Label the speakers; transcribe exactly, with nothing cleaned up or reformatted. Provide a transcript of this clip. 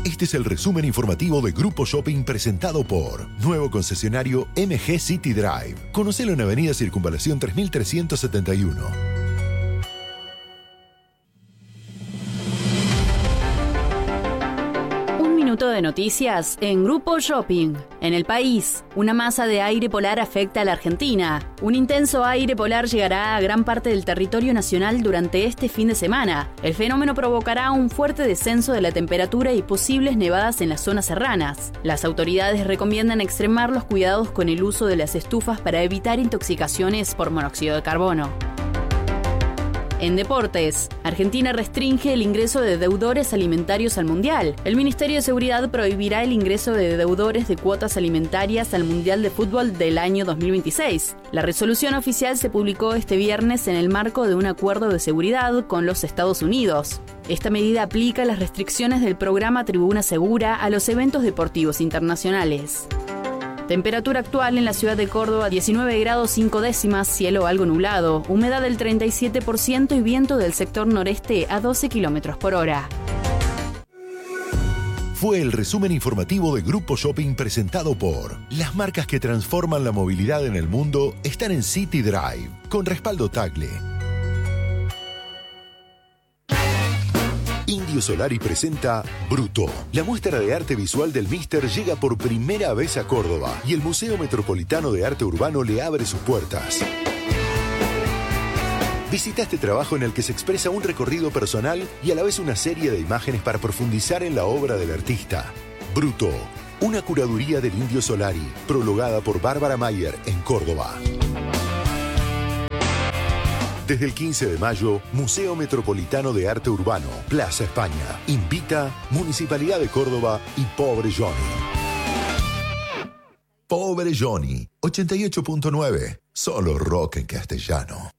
Speaker 1: Este es el resumen informativo de Grupo Shopping presentado por nuevo concesionario M G City Drive. Conocelo en Avenida Circunvalación tres mil trescientos setenta y uno.
Speaker 2: Minuto de noticias en Grupo Shopping. En el país, una masa de aire polar afecta a la Argentina. Un intenso aire polar llegará a gran parte del territorio nacional durante este fin de semana. El fenómeno provocará un fuerte descenso de la temperatura y posibles nevadas en las zonas serranas. Las autoridades recomiendan extremar los cuidados con el uso de las estufas para evitar intoxicaciones por monóxido de carbono. En deportes, Argentina restringe el ingreso de deudores alimentarios al Mundial. El Ministerio de Seguridad prohibirá el ingreso de deudores de cuotas alimentarias al Mundial de Fútbol del año dos mil veintiséis. La resolución oficial se publicó este viernes en el marco de un acuerdo de seguridad con los Estados Unidos. Esta medida aplica las restricciones del programa Tribuna Segura a los eventos deportivos internacionales. Temperatura actual en la ciudad de Córdoba, diecinueve grados cinco décimas, cielo algo nublado, humedad del treinta y siete por ciento y viento del sector noreste a doce kilómetros por hora.
Speaker 1: Fue el resumen informativo de Grupo Shopping presentado por las marcas que transforman la movilidad en el mundo están en City Drive, con respaldo Tagle. Indio Solari presenta Bruto. La muestra de arte visual del Míster llega por primera vez a Córdoba y el Museo Metropolitano de Arte Urbano le abre sus puertas. Visita este trabajo en el que se expresa un recorrido personal y a la vez una serie de imágenes para profundizar en la obra del artista. Bruto, una curaduría del Indio Solari, prologada por Bárbara Mayer en Córdoba. Desde el quince de mayo, Museo Metropolitano de Arte Urbano, Plaza España. Invita Municipalidad de Córdoba y Pobre Johnny. Pobre Johnny, ochenta y ocho punto nueve. Solo rock en castellano.